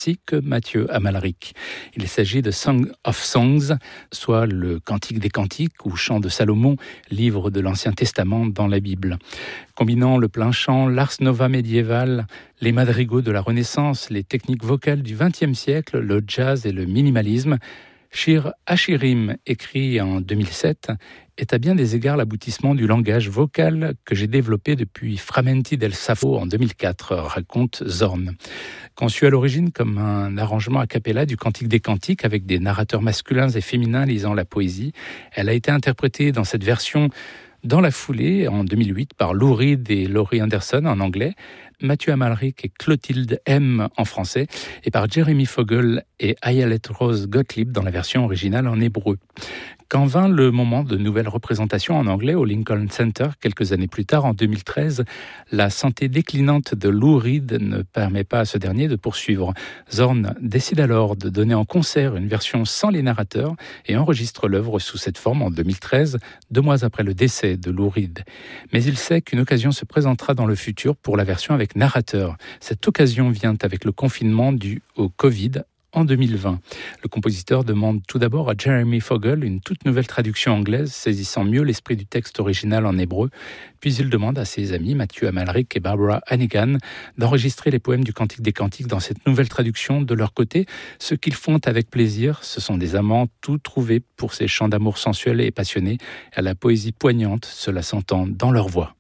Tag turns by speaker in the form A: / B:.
A: ainsi que Mathieu Amalric. Il s'agit de Song of Songs, soit le Cantique des Cantiques ou Chant de Salomon, livre de l'Ancien Testament dans la Bible. Combinant le plain chant, l'ars nova médiéval, les madrigaux de la Renaissance, les techniques vocales du XXe siècle, le jazz et le minimalisme, Shir Hashirim, écrit en 2007, est à bien des égards l'aboutissement du langage vocal que j'ai développé depuis Frammenti del Sappho en 2004, raconte Zorn. Conçue à l'origine comme un arrangement a cappella du Cantique des Cantiques avec des narrateurs masculins et féminins lisant la poésie, elle a été interprétée dans cette version dans la foulée, en 2008, par Lou Reed et Laurie Anderson en anglais, Mathieu Amalric et Clotilde M en français, et par Jeremy Fogel et Ayelet Rose Gottlieb dans la version originale en hébreu. Quand vint le moment de nouvelles représentations en anglais au Lincoln Center, quelques années plus tard, en 2013, la santé déclinante de Lou Reed ne permet pas à ce dernier de poursuivre. Zorn décide alors de donner en concert une version sans les narrateurs et enregistre l'œuvre sous cette forme en 2013, 2 mois après le décès de Lou Reed. Mais il sait qu'une occasion se présentera dans le futur pour la version avec narrateur. Cette occasion vient avec le confinement dû au Covid en 2020. Le compositeur demande tout d'abord à Jeremy Fogel une toute nouvelle traduction anglaise saisissant mieux l'esprit du texte original en hébreu, puis il demande à ses amis Mathieu Amalric et Barbara Hannigan d'enregistrer les poèmes du Cantique des Cantiques dans cette nouvelle traduction de leur côté, ce qu'ils font avec plaisir. Ce sont des amants tout trouvés pour ces chants d'amour sensuels et passionnés, à la poésie poignante, cela s'entend dans leur voix.